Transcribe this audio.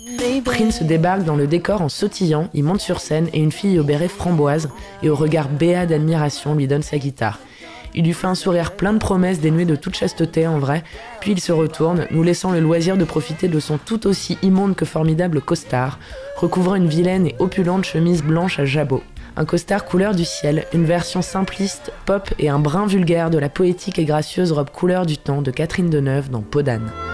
Prince débarque dans le décor en sautillant, il monte sur scène et une fille au béret framboise et au regard béat d'admiration lui donne sa guitare. Il lui fait un sourire plein de promesses dénué de toute chasteté en vrai, puis il se retourne, nous laissant le loisir de profiter de son tout aussi immonde que formidable costard, recouvrant une vilaine et opulente chemise blanche à jabot. Un costard couleur du ciel, une version simpliste, pop et un brin vulgaire de la poétique et gracieuse robe couleur du temps de Catherine Deneuve dans Peau d'âne.